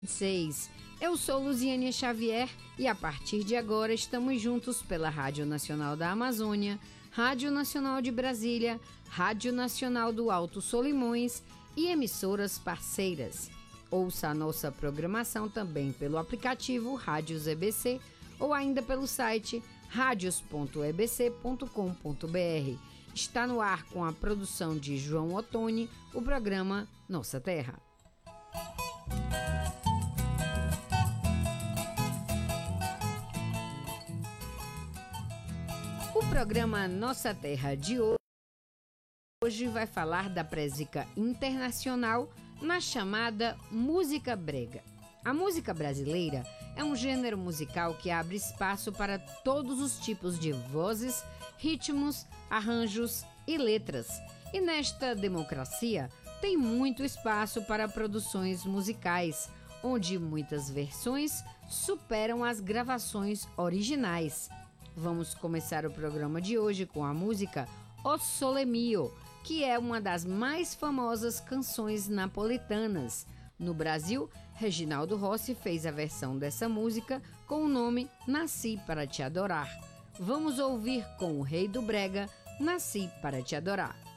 6. Eu sou Luziânia Xavier e a partir de agora estamos juntos pela Rádio Nacional da Amazônia, Rádio Nacional de Brasília, Rádio Nacional do Alto Solimões e emissoras parceiras. Ouça a nossa programação também pelo aplicativo Rádios EBC ou ainda pelo site radios.ebc.com.br. Está no ar com a produção de João Ottoni, o programa Nossa Terra. O programa Nossa Terra de hoje vai falar da prédica internacional na chamada música brega. A música brasileira é um gênero musical que abre espaço para todos os tipos de vozes, ritmos, arranjos e letras. E nesta democracia tem muito espaço para produções musicais, onde muitas versões superam as gravações originais. Vamos começar o programa de hoje com a música O Sole Mio, que é uma das mais famosas canções napolitanas. No Brasil, Reginaldo Rossi fez a versão dessa música com o nome Nasci para Te Adorar. Vamos ouvir com o Rei do Brega, Nasci para Te Adorar.